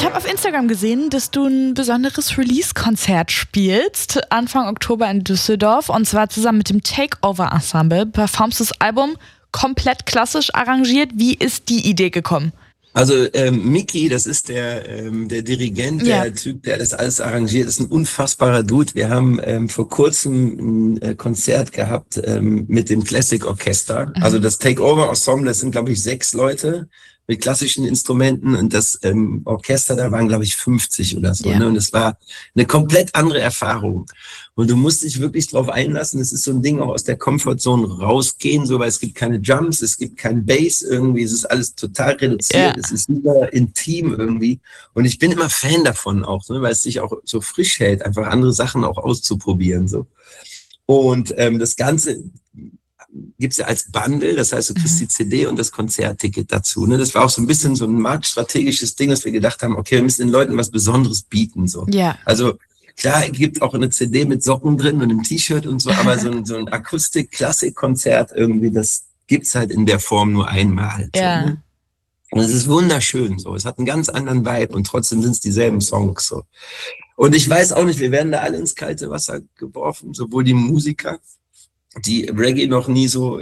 habe auf Instagram gesehen, dass du ein besonderes Release-Konzert spielst, Anfang Oktober in Düsseldorf, und zwar zusammen mit dem Takeover Ensemble. Performst das Album komplett klassisch arrangiert. Wie ist die Idee gekommen? Also Mickey, das ist der Dirigent, der Typ, der das alles arrangiert, ist ein unfassbarer Dude. Wir haben vor kurzem ein Konzert gehabt mit dem Classic Orchester. Also das Takeover Ensemble, das sind, glaube ich, 6 Leute mit klassischen Instrumenten, und das Orchester, da waren, glaube ich, 50 oder so. Ne? Und es war eine komplett andere Erfahrung. Und du musst dich wirklich drauf einlassen. Es ist so ein Ding, auch aus der Comfortzone rausgehen, so, weil es gibt keine Drums, es gibt kein Bass irgendwie, es ist alles total reduziert, es ist super intim irgendwie. Und ich bin immer Fan davon auch, ne? Weil es sich auch so frisch hält, einfach andere Sachen auch auszuprobieren, so. Und das Ganze gibt's ja als Bundle, das heißt, du kriegst die CD und das Konzertticket dazu. Ne? Das war auch so ein bisschen so ein marktstrategisches Ding, dass wir gedacht haben, okay, wir müssen den Leuten was Besonderes bieten. So. Ja. Also klar, es gibt auch eine CD mit Socken drin und einem T-Shirt und so, aber so ein Akustik-Klassik-Konzert irgendwie, das gibt's halt in der Form nur einmal. Ja. So, ne? Und es ist wunderschön so. Es hat einen ganz anderen Vibe und trotzdem sind es dieselben Songs so. Und ich weiß auch nicht, wir werden da alle ins kalte Wasser geworfen, sowohl die Musiker, die Reggae noch nie so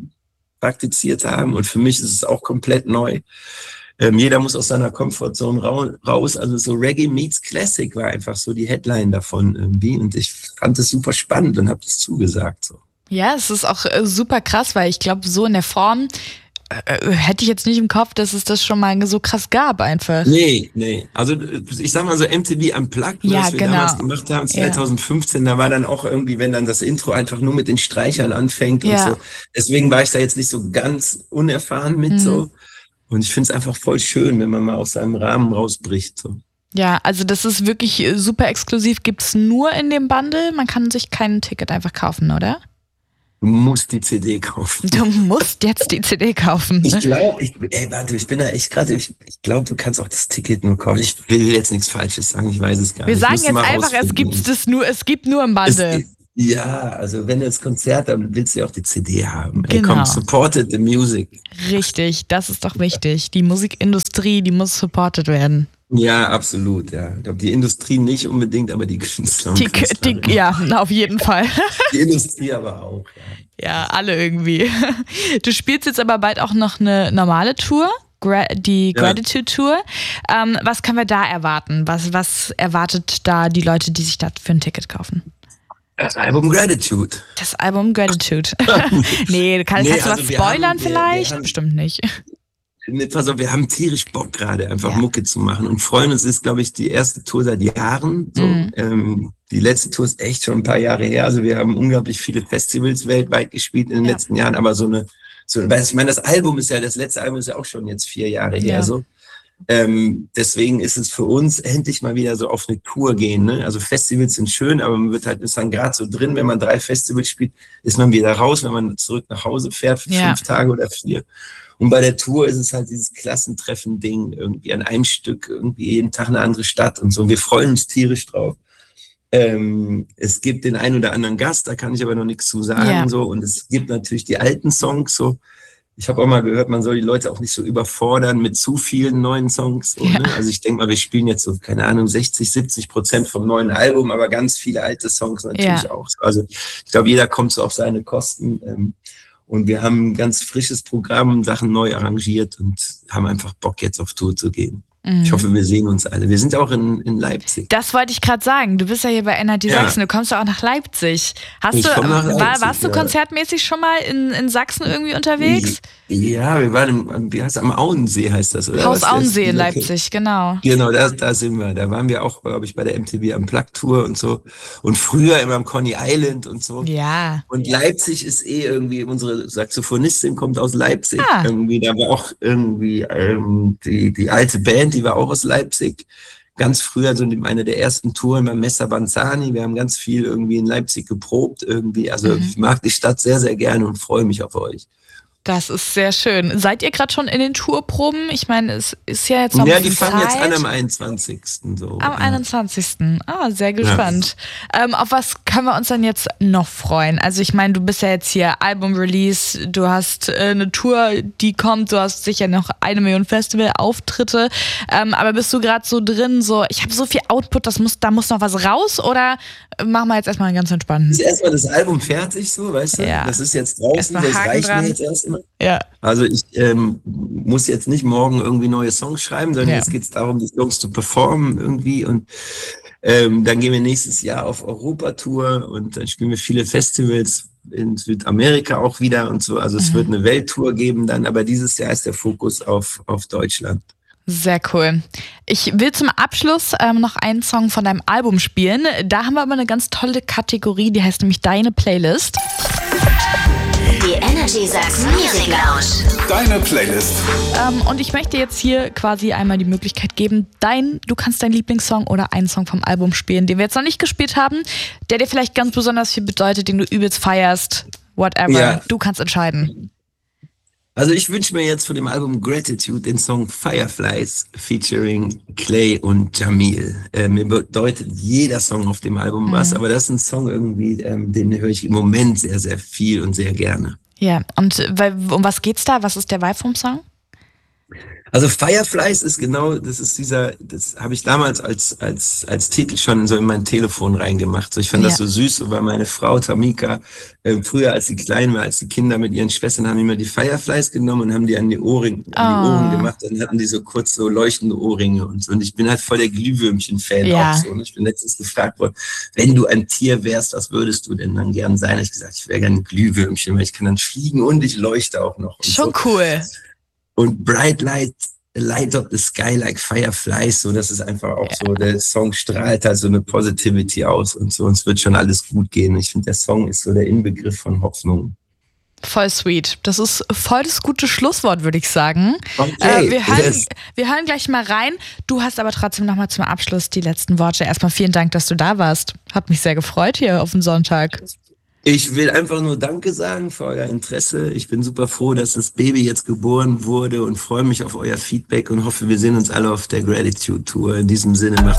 praktiziert haben. Und für mich ist es auch komplett neu. Jeder muss aus seiner Comfortzone raus. Also so Reggae meets Classic war einfach so die Headline davon irgendwie. Und ich fand es super spannend und habe das zugesagt. So. Ja, es ist auch super krass, weil ich glaube, so in der Form hätte ich jetzt nicht im Kopf, dass es das schon mal so krass gab einfach. Nee. Also ich sag mal so MTV Unplugged, was wir damals gemacht haben, 2015, da war dann auch irgendwie, wenn dann das Intro einfach nur mit den Streichern anfängt und so. Deswegen war ich da jetzt nicht so ganz unerfahren mit so. Und ich finde es einfach voll schön, wenn man mal aus seinem Rahmen rausbricht. So. Ja, also das ist wirklich super exklusiv. Gibt's nur in dem Bundle? Man kann sich kein Ticket einfach kaufen, oder? Du musst die CD kaufen. Du musst jetzt die CD kaufen. Ich glaube, ich bin da echt gerade, ich glaube, du kannst auch das Ticket nur kaufen. Ich will jetzt nichts Falsches sagen, ich weiß es gar nicht. Wir sagen jetzt einfach, es gibt nur im Bundle. Ja, also wenn du das Konzert, dann willst du ja auch die CD haben. Genau. Hey, komm, supported the music. Richtig, das ist doch wichtig. Die Musikindustrie, die muss supported werden. Ja, absolut, ja. Ich glaube, die Industrie nicht unbedingt, aber die Künstler. Ja, auf jeden Fall. Die Industrie aber auch, ja. Ja, alle irgendwie. Du spielst jetzt aber bald auch noch eine normale Tour, die Gratitude Tour. Was können wir da erwarten? Was erwartet da die Leute, die sich dafür ein Ticket kaufen? Das Album Gratitude. Das Album Gratitude. Kannst du was spoilern vielleicht? Bestimmt nicht. Pass auf, wir haben tierisch Bock gerade, einfach Mucke zu machen und freuen uns. Ist, glaube ich, die erste Tour seit Jahren. So, die letzte Tour ist echt schon ein paar Jahre her. Also wir haben unglaublich viele Festivals weltweit gespielt in den letzten Jahren, aber weil ich meine, das letzte Album ist ja auch schon jetzt 4 Jahre her. So. Deswegen ist es für uns endlich mal wieder so auf eine Tour gehen. Ne? Also Festivals sind schön, aber man ist dann gerade so drin, wenn man 3 Festivals spielt, ist man wieder raus, wenn man zurück nach Hause fährt für 5 Tage oder 4. Und bei der Tour ist es halt dieses Klassentreffen-Ding, irgendwie an einem Stück, irgendwie jeden Tag eine andere Stadt und so. Und wir freuen uns tierisch drauf. Es gibt den einen oder anderen Gast, da kann ich aber noch nichts zu sagen. So. Und es gibt natürlich die alten Songs. So. Ich habe auch mal gehört, man soll die Leute auch nicht so überfordern mit zu vielen neuen Songs. So, ne? Also ich denke mal, wir spielen jetzt so, keine Ahnung, 60-70% vom neuen Album, aber ganz viele alte Songs natürlich auch. Also ich glaube, jeder kommt so auf seine Kosten. Und wir haben ein ganz frisches Programm, Sachen neu arrangiert und haben einfach Bock, jetzt auf Tour zu gehen. Ich hoffe, wir sehen uns alle. Wir sind auch in Leipzig. Das wollte ich gerade sagen. Du bist ja hier bei NRT Sachsen. Du kommst ja auch nach Leipzig. Warst du konzertmäßig schon mal in Sachsen irgendwie unterwegs? Ja, wir waren wie heißt es, am Auensee heißt das, oder? Haus Auensee in Leipzig, genau. Genau, da sind wir. Da waren wir auch, glaube ich, bei der MTV Unplugged Tour und so. Und früher immer am Coney Island und so. Ja. Und Leipzig ist irgendwie, unsere Saxophonistin kommt aus Leipzig. Irgendwie, da war auch irgendwie die alte Band, die war auch aus Leipzig. Ganz früher, so eine der ersten Touren beim Messa Banzani. Wir haben ganz viel irgendwie in Leipzig geprobt irgendwie. Also ich mag die Stadt sehr, sehr gerne und freue mich auf euch. Das ist sehr schön. Seid ihr gerade schon in den Tourproben? Ich meine, es ist ja jetzt noch ein bisschen die fangen Zeit. jetzt an am 21. So. Am 21. Sehr gespannt. Auf was können wir uns dann jetzt noch freuen? Also ich meine, du bist ja jetzt hier Album-Release, du hast eine Tour, die kommt, du hast sicher noch 1 Million Festival-Auftritte, aber bist du gerade so drin, so ich habe so viel Output, da muss noch was raus oder machen wir jetzt erstmal einen ganz entspannten? Ist erstmal das Album fertig, so, weißt du? Ja. Das ist jetzt draußen, das reicht mir jetzt erstmal. Ja. Also ich muss jetzt nicht morgen irgendwie neue Songs schreiben, sondern jetzt geht es darum, die Songs zu performen irgendwie und dann gehen wir nächstes Jahr auf Europatour und dann spielen wir viele Festivals in Südamerika auch wieder und so. Also es wird eine Welttour geben dann, aber dieses Jahr ist der Fokus auf Deutschland. Sehr cool. Ich will zum Abschluss noch einen Song von deinem Album spielen. Da haben wir aber eine ganz tolle Kategorie, die heißt nämlich Deine Playlist. Die Energy Sachs Music Lounge. Deine Playlist. Und ich möchte jetzt hier quasi einmal die Möglichkeit geben, du kannst deinen Lieblingssong oder einen Song vom Album spielen, den wir jetzt noch nicht gespielt haben, der dir vielleicht ganz besonders viel bedeutet, den du übelst feierst, whatever. Ja. Du kannst entscheiden. Also ich wünsche mir jetzt von dem Album Gratitude den Song Fireflies featuring Clay und Jamil. Mir bedeutet jeder Song auf dem Album was, aber das ist ein Song irgendwie, den höre ich im Moment sehr, sehr viel und sehr gerne. Ja, und um was geht's da? Was ist der Vibe vom Song? Also Fireflies ist genau, das habe ich damals als Titel schon so in mein Telefon reingemacht. So, ich fand das so süß, weil meine Frau Tamika, früher als sie klein war, als die Kinder mit ihren Schwestern haben immer die Fireflies genommen und haben die an die Ohren gemacht. Dann hatten die so kurz so leuchtende Ohrringe und so. Und ich bin halt voll der Glühwürmchen-Fan auch so. Und ich bin letztens gefragt worden, wenn du ein Tier wärst, was würdest du denn dann gern sein? Ich gesagt, ich wäre gern ein Glühwürmchen, weil ich kann dann fliegen und ich leuchte auch noch. Und schon so. Cool. Und Bright Light up the sky like fireflies, so, das ist einfach auch so, der Song strahlt halt so eine Positivity aus und so, und es wird schon alles gut gehen. Ich finde, der Song ist so der Inbegriff von Hoffnung. Voll sweet. Das ist voll das gute Schlusswort, würde ich sagen. Okay. Wir hören gleich mal rein. Du hast aber trotzdem nochmal zum Abschluss die letzten Worte. Erstmal vielen Dank, dass du da warst. Hat mich sehr gefreut hier auf den Sonntag. Ich will einfach nur Danke sagen für euer Interesse. Ich bin super froh, dass das Baby jetzt geboren wurde und freue mich auf euer Feedback und hoffe, wir sehen uns alle auf der Gratitude Tour. In diesem Sinne, macht's